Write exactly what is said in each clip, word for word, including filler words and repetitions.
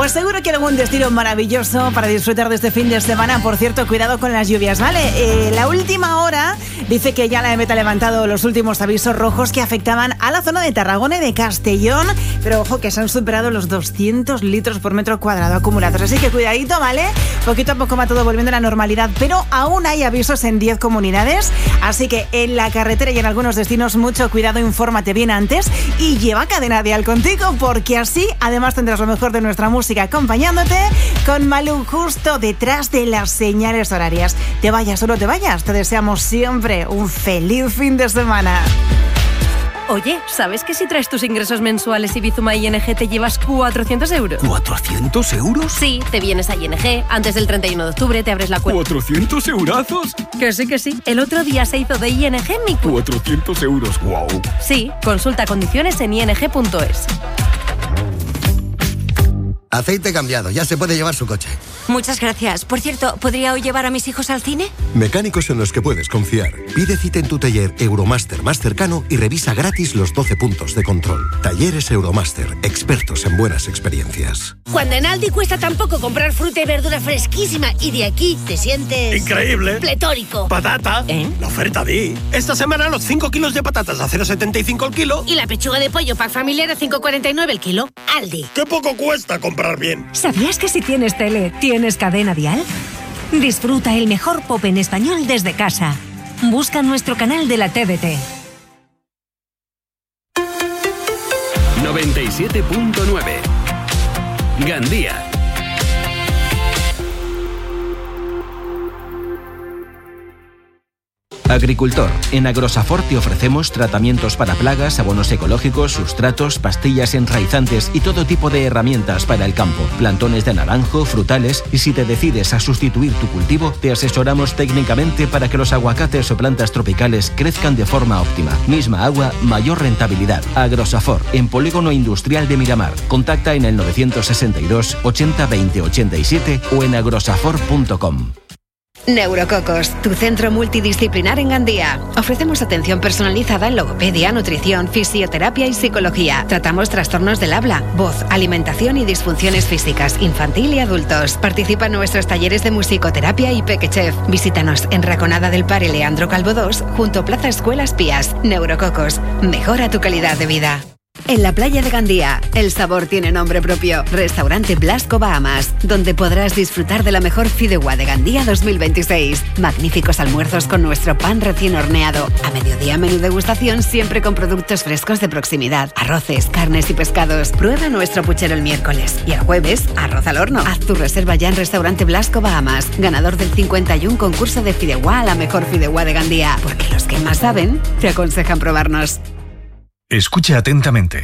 Pues seguro que algún destino maravilloso para disfrutar de este fin de semana. Por cierto, cuidado con las lluvias, ¿vale? Eh, la última hora dice que ya la EMET ha levantado los últimos avisos rojos que afectaban a la zona de Tarragona y de Castellón, pero ojo que se han superado los doscientos litros por metro cuadrado acumulados, así que cuidadito, ¿vale? Poquito a poco va todo volviendo a la normalidad, pero aún hay avisos en diez comunidades, así que en la carretera y en algunos destinos mucho cuidado, infórmate bien antes y lleva Cadena Dial contigo, porque así además tendrás lo mejor de nuestra música acompañándote con Malú justo detrás de las señales horarias. Te vayas o no te vayas, te deseamos siempre un feliz fin de semana. Oye, ¿sabes que si traes tus ingresos mensuales y Bizuma I N G te llevas cuatrocientos euros? ¿cuatrocientos euros? Sí, te vienes a I N G, antes del treinta y uno de octubre te abres la cuenta. ¿cuatrocientos eurazos? Que sí, que sí. El otro día se hizo de I N G mi cuenta. cuatrocientos euros, wow. Sí, consulta condiciones en i n g punto es. Aceite cambiado, ya se puede llevar su coche. Muchas gracias. Por cierto, ¿podría hoy llevar a mis hijos al cine? Mecánicos en los que puedes confiar. Pide cita en tu taller Euromaster más cercano y revisa gratis los doce puntos de control. Talleres Euromaster, expertos en buenas experiencias. Cuando en Aldi cuesta tan poco comprar fruta y verdura fresquísima y de aquí te sientes... ¡increíble! ¡Pletórico! ¡Patata! ¿Eh? La oferta di. Esta semana los cinco kilos de patatas a cero coma setenta y cinco el kilo. Y la pechuga de pollo pack familiar a cinco coma cuarenta y nueve el kilo. Aldi. ¡Qué poco cuesta comprar bien! ¿Sabías que si tienes tele, tienes Cadena Dial? Disfruta el mejor pop en español desde casa. Busca nuestro canal de la T D T. noventa y siete punto nueve Gandía. Agricultor. En Agrosafort te ofrecemos tratamientos para plagas, abonos ecológicos, sustratos, pastillas enraizantes y todo tipo de herramientas para el campo. Plantones de naranjo, frutales, y si te decides a sustituir tu cultivo, te asesoramos técnicamente para que los aguacates o plantas tropicales crezcan de forma óptima. Misma agua, mayor rentabilidad. Agrosafort, en Polígono Industrial de Miramar. Contacta en el novecientos sesenta y dos ochenta veinte ochenta y siete o en agrosafort punto com. Neurococos, tu centro multidisciplinar en Gandía. Ofrecemos atención personalizada en logopedia, nutrición, fisioterapia y psicología. Tratamos trastornos del habla, voz, alimentación y disfunciones físicas, infantil y adultos. Participa en nuestros talleres de musicoterapia y Pequechef. Visítanos en Raconada del Pare Leandro Calvo dos, junto a Plaza Escuelas Pías. Neurococos, mejora tu calidad de vida. En la playa de Gandía, el sabor tiene nombre propio. Restaurante Blasco Bahamas, donde podrás disfrutar de la mejor fideuá de Gandía dos mil veintiséis. Magníficos almuerzos con nuestro pan recién horneado. A mediodía, menú degustación siempre con productos frescos de proximidad. Arroces, carnes y pescados. Prueba nuestro puchero el miércoles. Y el jueves, arroz al horno. Haz tu reserva ya en Restaurante Blasco Bahamas, ganador del cincuenta y uno concurso de fideuá a la mejor fideuá de Gandía. Porque los que más saben, te aconsejan probarnos. Escucha atentamente.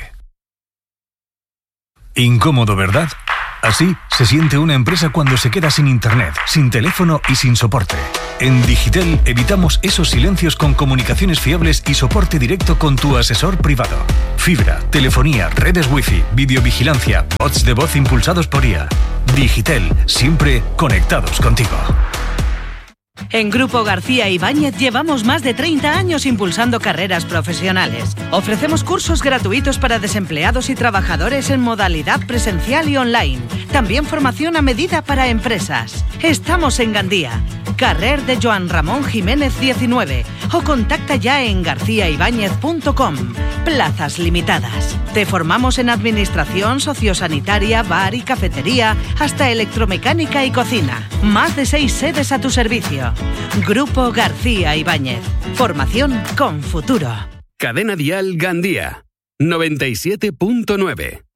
Incómodo, ¿verdad? Así se siente una empresa cuando se queda sin internet, sin teléfono y sin soporte. En Digitel evitamos esos silencios con comunicaciones fiables y soporte directo con tu asesor privado. Fibra, telefonía, redes wifi, videovigilancia, bots de voz impulsados por I A. Digitel, siempre conectados contigo. En Grupo García Ibáñez llevamos más de treinta años impulsando carreras profesionales. Ofrecemos cursos gratuitos para desempleados y trabajadores en modalidad presencial y online. También formación a medida para empresas. Estamos en Gandía, carrer de Joan Ramón Jiménez diecinueve, o contacta ya en garcía ibáñez punto com. Plazas limitadas. Te formamos en administración, sociosanitaria, bar y cafetería, hasta electromecánica y cocina. Más de seis sedes a tu servicio. Grupo García Ibáñez. Formación con futuro. Cadena Dial Gandía, noventa y siete punto nueve.